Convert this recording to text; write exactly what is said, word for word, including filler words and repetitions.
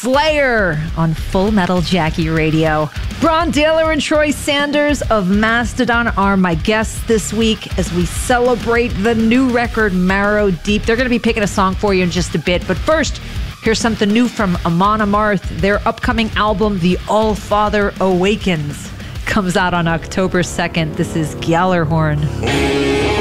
Slayer on Full Metal Jackie Radio. Bron Daler and Troy Sanders of Mastodon are my guests this week as we celebrate the new record, Marrow Deep. They're going to be picking a song for you in just a bit, but first, here's something new from Amon Amarth. Their upcoming album, The All-Father Awakens, comes out on October second. This is Gjallarhorn.